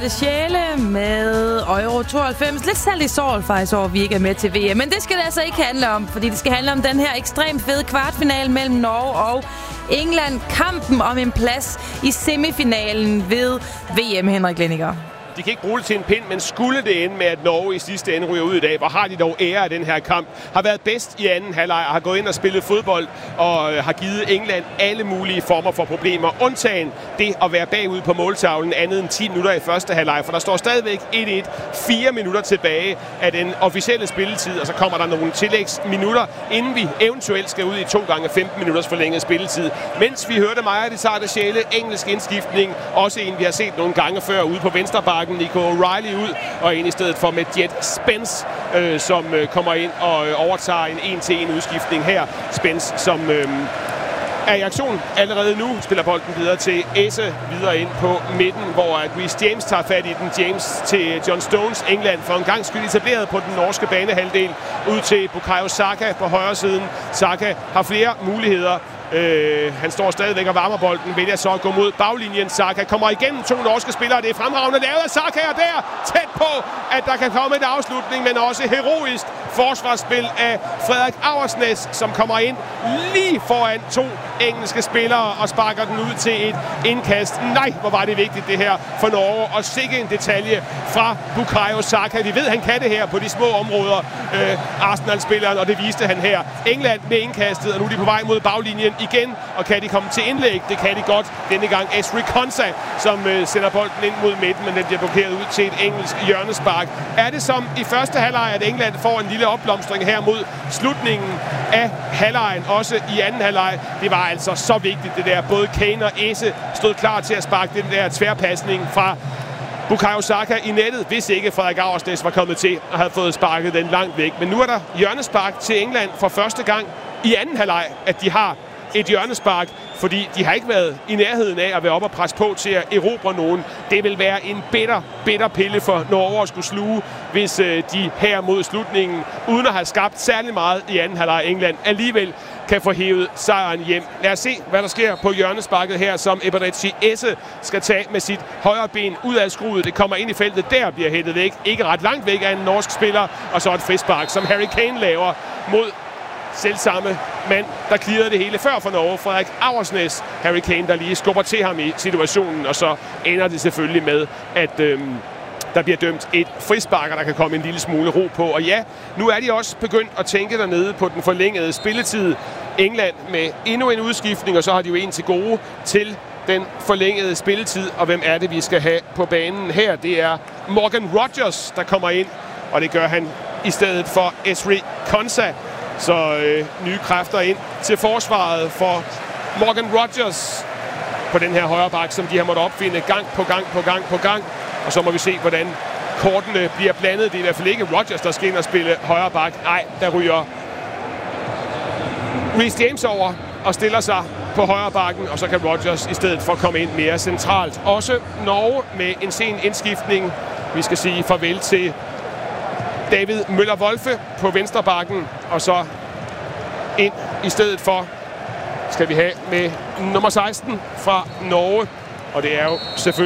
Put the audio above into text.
Sarte Sjæle med Euro 92. Lidt salt i sål faktisk over, vi ikke er med til VM. Men det skal det altså ikke handle om, fordi det skal handle om den her ekstremt fede kvartfinale mellem Norge og England. Kampen om en plads i semifinalen ved VM, Henrik Lenniger. De kan ikke bruge det til en pind, men skulle det ende med, at Norge i sidste ende ryger ud i dag, hvor har de dog ære af den her kamp, har været bedst i anden halvleg, har gået ind og spillet fodbold, og har givet England alle mulige former for problemer, undtagen det at være bagud på måltavlen andet end 10 minutter i første halvleg, for der står stadigvæk 1-1, 4 minutter tilbage af den officielle spilletid, og så kommer der nogle tillægsminutter, inden vi eventuelt skal ud i 2 gange 15 minutters forlænget spilletid. Mens vi hørte Maja Sarte Sjæle, engelsk indskiftning, også en vi har set nogle gange før ude på venstrebakken, Nico O'Reilly ud, og ind i stedet for med Jet Spence, som kommer ind og overtager en 1-til-1 udskiftning her. Spence, som er i aktion allerede nu, spiller bolden videre til Esse, videre ind på midten, hvor Reece James tager fat i den. James til John Stones, England for en gang skyld etableret på den norske banehalvdel, ud til Bukayo Saka på højre siden. Saka har flere muligheder. Han står stadigvæk og varmer bolden, vælger så at gå mod baglinjen. Saka kommer igennem 2 norske spillere. Det er fremragende lavet af Saka, og der tæt på, at der kan komme et afslutning, men også heroisk forsvarsspil af Frederik Auersnæs, som kommer ind lige foran 2 engelske spillere og sparker den ud til et indkast. Nej, hvor var det vigtigt det her for Norge, og sikke en detalje fra Bukayo Saka. Vi ved, han kan det her på de små områder, Arsenal-spilleren, og det viste han her. England med indkastet, og nu er de på vej mod baglinjen igen, og kan de komme til indlæg? Det kan de godt. Denne gang Ezri Konsa, som sender bolden ind mod midten, men den bliver blokeret ud til et engelsk hjørnespark. Er det som i første halvleg, at England får en lille opblomstring her mod slutningen af halvlejen, også i anden halvleg? Det var altså så vigtigt det der. Både Kane og Esse stod klar til at sparke den der tværpasning fra Bukayo Saka i nettet, hvis ikke Frederik Auersnæs var kommet til og havde fået sparket den langt væk. Men nu er der hjørnespark til England for første gang i anden halvleg, at de har et hjørnespark, fordi de har ikke været i nærheden af at være oppe og presse på til at erobre nogen. Det vil være en bitter pille for Norge at skulle sluge, hvis de her mod slutningen, uden at have skabt særlig meget i anden halvleg England, alligevel kan få hævet sejren hjem. Lad os se, hvad der sker på hjørnesparket her, som Eberechi Esse skal tage med sit højre ben ud af skruet. Det kommer ind i feltet, der bliver hættet væk. Ikke ret langt væk af en norsk spiller, og så et frispark, som Harry Kane laver mod selvsamme mand, der clearede det hele før for Norge, Frederik Auersnæs. Harry Kane, der lige skubber til ham i situationen, og så ender det selvfølgelig med, at der bliver dømt et frispark, og der kan komme en lille smule ro på. Og ja, nu er de også begyndt at tænke dernede på den forlængede spilletid. England med endnu en udskiftning, og så har de jo en til gode til den forlængede spilletid. Og hvem er det, vi skal have på banen her? Det er Morgan Rogers, der kommer ind, og det gør han i stedet for Ezri Konsa. Så nye kræfter ind til forsvaret for Morgan Rogers på den her højre bak, som de har måttet opfinde gang på gang. Og så må vi se, hvordan kortene bliver blandet. Det er i hvert fald ikke Rogers, der skal ind og spille højre bak. Nej, der ryger Reece James over og stiller sig på højre bakken, og så kan Rogers i stedet for komme ind mere centralt. Også Norge med en sen indskiftning. Vi skal sige farvel til David Møller-Wolfe på venstrebakken, og så ind i stedet for skal vi have med nummer 16 fra Norge, og det er jo selvfølgelig